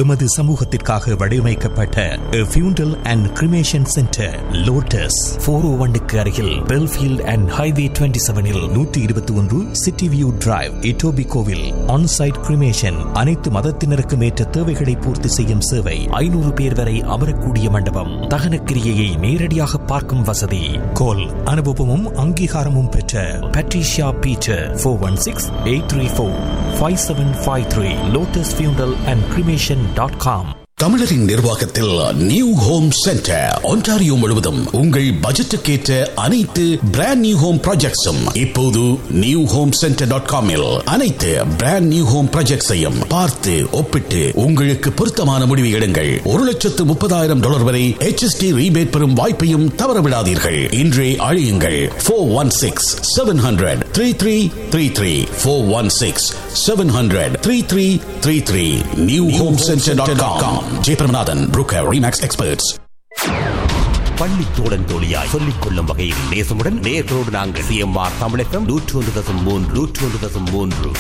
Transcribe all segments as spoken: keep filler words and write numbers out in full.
எமது சமூகத்திற்காக வடிவமைக்கப்பட்ட ஃபியூண்டல் and cremation centre lotus four ஓ ஒன்னுக்கு அருகில் பெல்ஃபீல்ட் அண்ட் ஹைவே டுவெண்ட்டி செவனில் நூற்றி இருபத்தி ஒன்று city view drive இட்டோபிகோவில் onsite cremation அனைத்து மதத்தினருக்கும் ஏற்ற தேவைகளை பூர்த்தி செய்யும் சேவை. ஐநூறு பேர் வரை அமரக்கூடிய மண்டபம். தகன கிரியையை நேரடியாக பார்க்கும் வசதி. கோல் அனுபவமும் அங்கீகாரமும் பெற்ற Patricia Peter four one six eight three four five seven five three lotus ஃபியூண்டல் அண்ட் கிரிமேஷன் டாட் காம். தமிழரின் நிர்வாகத்தில் நியூ ஹோம் சென்டர் ஒன்டாரியோ முழுவதும் உங்கள் பட்ஜெட்டுக்கேற்ற அனைத்து பிராண்ட் நியூ ஹோம் ப்ராஜெக்ட்ஸும் இப்போது நியூ ஹோம் சென்டர் டாட் காமில் அனைத்து பிராண்ட் நியூ ஹோம் ப்ராஜெக்ட்ஸையும் பார்த்து ஒப்பிட்டு உங்களுக்கு பொருத்தமான முடிவை எடுங்கள். ஒரு லட்சத்து முப்பதாயிரம் டாலர் வரை எச் எஸ் டி ரீபேட் பெறும் வாய்ப்பையும் தவறவிடாதீர்கள். இன்றே அழையுங்கள் four one six seven hundred three three three three four one six seven hundred three three three three new home centre dot com. Jayabramanathan broker remakes experts. பள்ளி தோழன் தோழியாய் சொல்லிக் கொள்ளும் வகையில் நேசமுடன் நேர்களோடு நாங்கள் சிஎம்ஆர் தமிழகம் நூற்று ஒன்று தசம் மூன்று நூற்று ஒன்று தசம் மூன்று.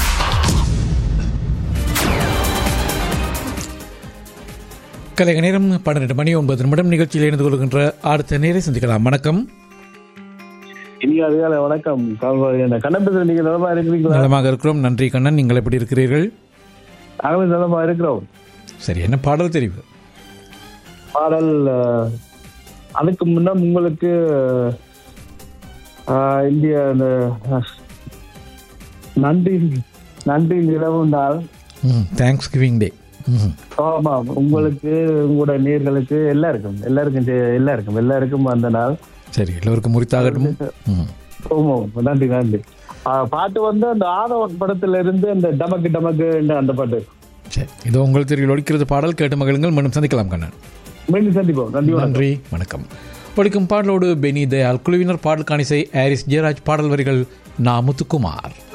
கலைக நேரம் பன்னிரண்டு மணி ஒன்பது நிமிடம். நிகழ்ச்சியில் இணைந்து கொள்கின்ற அடுத்த நேரை சந்திக்கலாம். வணக்கம். வணக்கம் கண்ணன், நீங்க நலமா இருக்கிறீங்களா? நலமாக இருக்கிறோம், நன்றி கண்ணன். நீங்கள் எப்படி இருக்கிறீர்கள்? நாங்களும் நலமா இருக்கிறோம். சரி, என்ன பாடல் தெரிவு? பாடல் அதுக்கு முன்ன உங்களுக்கு இந்திய நன்றி நன்றி நிலவு நாள், தேங்க்ஸ் கிவிங் டே. ஆமா, உங்களுக்கு உங்களோட நேர்களுக்கு எல்லாருக்கும் எல்லாருக்கும் எல்லாருக்கும் எல்லாருக்கும் அந்த நாள். சரி, எல்லோருக்கும் முறித்தாகட்டும். நன்றி நன்றி. பாட்டு வந்து அந்த ஆதவன் படத்துல இருந்து அந்த டமக்கு டமக்கு அந்த பாட்டு. சரி, இதோ உங்கள் தெருவில் ஒழிக்கிறது பாடல். கேட்டு மகிழுங்கள். மீண்டும் சந்திக்கலாம் கண்ணன். மீண்டும் சந்திப்போம். நன்றி, வணக்கம். ஒழிக்கும் பாடலோடு பெனி தயாள் குழுவினர். பாடல் காணிசை ஆரிஸ் ஜெயராஜ். பாடல் வரிகள் நா முத்துக்குமார்.